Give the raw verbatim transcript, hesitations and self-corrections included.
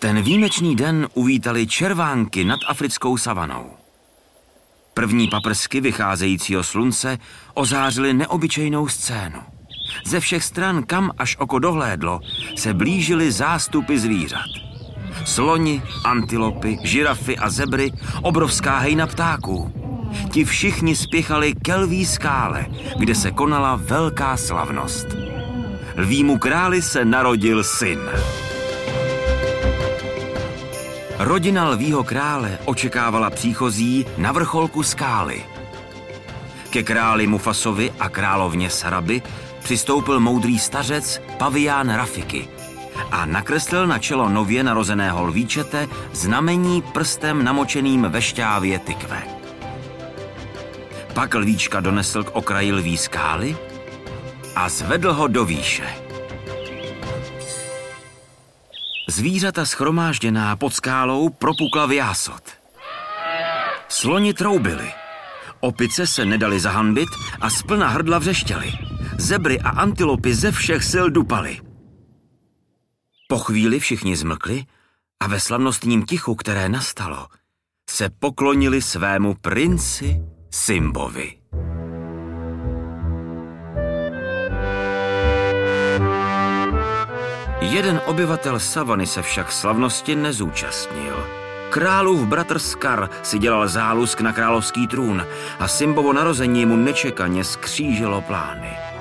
Ten výjimečný den uvítali červánky nad africkou savanou. První paprsky vycházejícího slunce ozářily neobyčejnou scénu. Ze všech stran, kam až oko dohlédlo, se blížily zástupy zvířat. Sloni, antilopy, žirafy a zebry, obrovská hejna ptáků. Ti všichni spěchali ke Lví skále, kde se konala velká slavnost. Lvímu králi se narodil syn. Rodina Lvího krále očekávala příchozí na vrcholku skály. Ke králi Mufasovi a královně Sarabi přistoupil moudrý stařec Pavián Rafiky a nakreslil na čelo nově narozeného lvíčete znamení prstem namočeným ve šťávě tykve. Pak lvíčka donesl k okraji Lví skály a zvedl ho do výše. Zvířata shromážděná pod skálou propukla v jásot. Sloni troubili. Opice se nedali zahanbit a splna hrdla vřeštěly. Zebry a antilopy ze všech sil dupaly. Po chvíli všichni zmlkli a ve slavnostním tichu, které nastalo, se poklonili svému princi Simbovi. Jeden obyvatel savany se však slavnosti nezúčastnil. Králův bratr Skar si dělal zálusk na královský trůn a Simbovo narození mu nečekaně skřížilo plány.